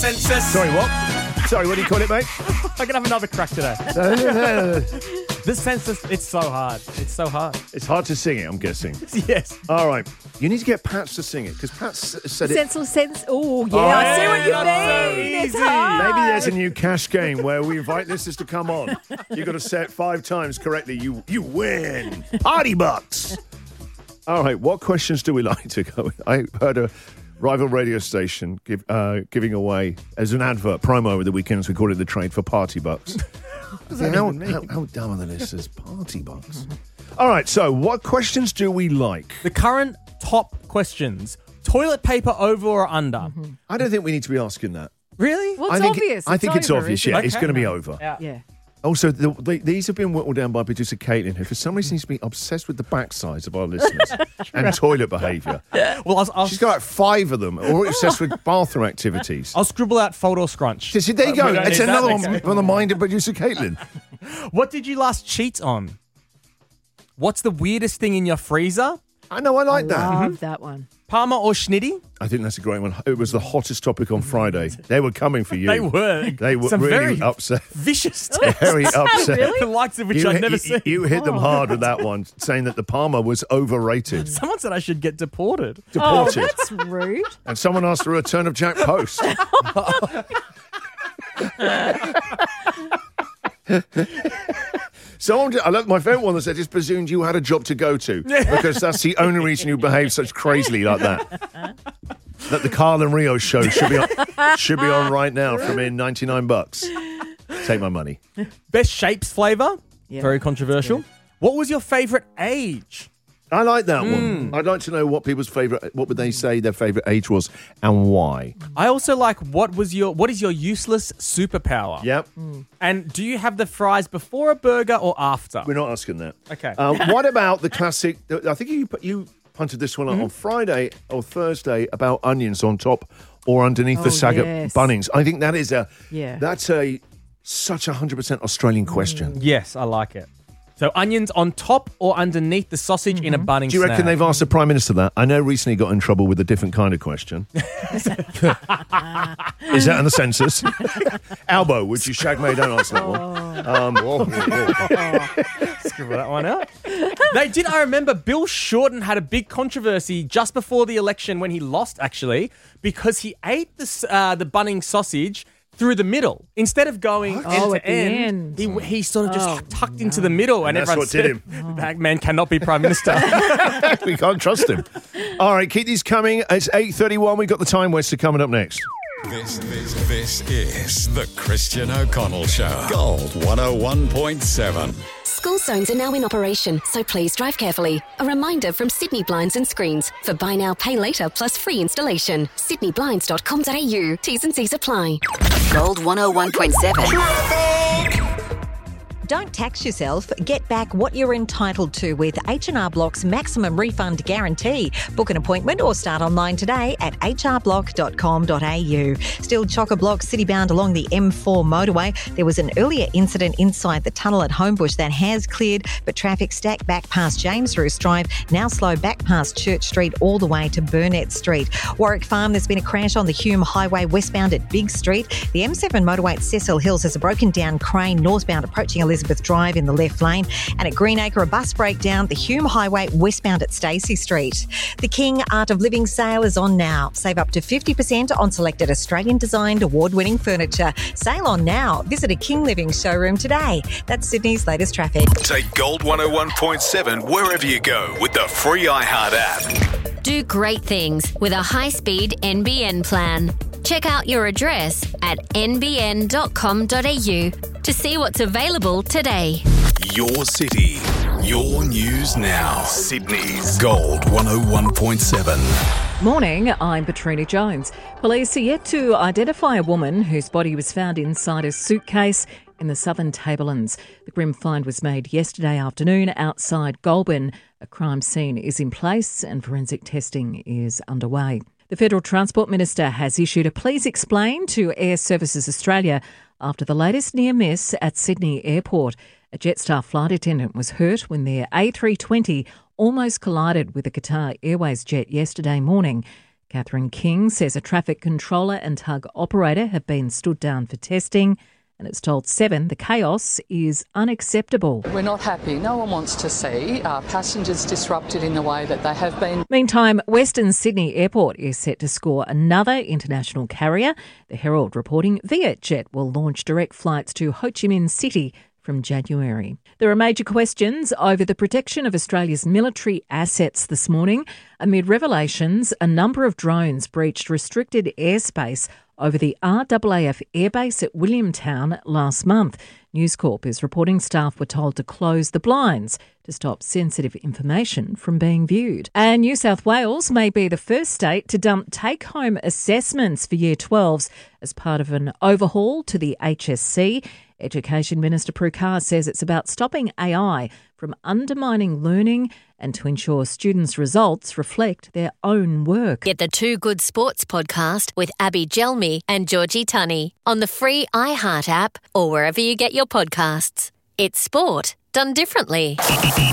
census. Sorry, what? Sorry, what do you call it, mate? I can have another crack today. The census, it's so hard. It's so hard. It's hard to sing it, I'm guessing. Yes. All right. You need to get Pats to sing it, because Pat said it. Sense. Oh, yeah, I see what you mean. It's hard. Maybe there's a new cash game where we invite listeners to come on. You've got to say it 5 times correctly. You win. Party bucks. All right. What questions do we like to go with? I heard a rival radio station giving away, as an advert, promo over the weekends, we called it the trade for party bucks. How dumb are the listeners? Party bucks. All right. So what questions do we like? The current top questions. Toilet paper over or under? Mm-hmm. I don't think we need to be asking that. Really? Well, it's obvious. I think it's over, obvious, isn't yeah. it? It's going to be over. Yeah. Also, these have been whittled down by producer Caitlin, who for some reason seems to be obsessed with the backsides of our listeners and toilet behaviour. Well, She's got like 5 of them, or obsessed with bathroom activities. I'll scribble out fold or scrunch. There you go. We don't It's need another that one next from the mind of producer Caitlin. What did you last cheat on? What's the weirdest thing in your freezer? I know, I like that. Love that one. Parma or schnitty? I think that's a great one. It was the hottest topic on Friday. They were coming for you. They were. They were Some really very upset. Vicious text. Very upset. The likes of which I'd never seen. You hit them hard with that one, saying that the Parma was overrated. Someone said I should get deported. Deported. Oh, that's rude. And someone asked for a return of Jack Post. My favourite one that said, just presumed you had a job to go to, because that's the only reason you behave such crazily like that. That the Carl and Rio show should be on right now from in $99. Take my money. Best shapes flavour? Yeah. Very controversial. What was your favourite age? I like that one. I'd like to know what people's favourite, what would they say their favourite age was and why. I also like what is your useless superpower? Yep. And do you have the fries before a burger or after? We're not asking that. Okay. What about the classic, I think you punted this one out on Friday or Thursday about onions on top or underneath the Sagat yes. Bunnings. I think that is Yeah. that's such 100% Australian question. Yes, I like it. So onions on top or underneath the sausage in a Bunnings Do you reckon snack? they've asked the Prime Minister that? I know recently he got in trouble with a different kind of question. Is that in the census? Albo, would you shag me? Don't answer that one. Scribble that one out. They did. I remember Bill Shorten had a big controversy just before the election when he lost, actually, because he ate the Bunnings sausage through the middle instead of going end at to the end. He sort of just tucked into the middle, and that's everyone what did said, "That man cannot be prime minister." We can't trust him. All right, keep these coming. It's 8:31. We've got the Time Waster coming up next. This is the Christian O'Connell Show. Gold 101.7. School zones are now in operation, so please drive carefully. A reminder from Sydney Blinds and Screens for buy now, pay later plus free installation. sydneyblinds.com.au. T's and C's apply. Gold 101.7. Don't tax yourself. Get back what you're entitled to with H&R Block's maximum refund guarantee. Book an appointment or start online today at hrblock.com.au. Still chock-a-block city-bound along the M4 motorway. There was an earlier incident inside the tunnel at Homebush that has cleared, but traffic stacked back past James Roos Drive, now slow back past Church Street all the way to Burnett Street. Warwick Farm, there's been a crash on the Hume Highway westbound at Big Street. The M7 motorway at Cecil Hills has a broken down crane northbound approaching Elizabeth Drive in the left lane, and at Greenacre a bus breakdown the Hume Highway westbound at Stacey Street. The King Art of Living sale is on now. Save up to 50% on selected Australian designed award-winning furniture. Sale on now. Visit a King Living showroom today. That's Sydney's latest traffic. Take Gold 101.7 wherever you go with the free iHeart app. Do great things with a high-speed NBN plan. Check out your address at nbn.com.au to see what's available today. Your city, your news now. Sydney's Gold 101.7. Morning, I'm Petrina Jones. Police are yet to identify a woman whose body was found inside a suitcase in the Southern Tablelands. The grim find was made yesterday afternoon outside Goulburn. A crime scene is in place and forensic testing is underway. The Federal Transport Minister has issued a please explain to Air Services Australia after the latest near miss at Sydney Airport. A Jetstar flight attendant was hurt when their A320 almost collided with a Qatar Airways jet yesterday morning. Catherine King says a traffic controller and tug operator have been stood down for testing, and it's told Seven the chaos is unacceptable. We're not happy. No one wants to see passengers disrupted in the way that they have been. Meantime, Western Sydney Airport is set to score another international carrier. The Herald reporting Vietjet will launch direct flights to Ho Chi Minh City from January. There are major questions over the protection of Australia's military assets this morning. Amid revelations, a number of drones breached restricted airspace over the RAAF airbase at Williamtown last month. News Corp is reporting staff were told to close the blinds to stop sensitive information from being viewed. And New South Wales may be the first state to dump take-home assessments for Year 12s as part of an overhaul to the HSC. Education Minister Prue Carr says it's about stopping AI from undermining learning and to ensure students' results reflect their own work. Get the Two Good Sports podcast with Abby Gelmi and Georgie Tunney on the free iHeart app or wherever you get your podcasts. It's sport done differently.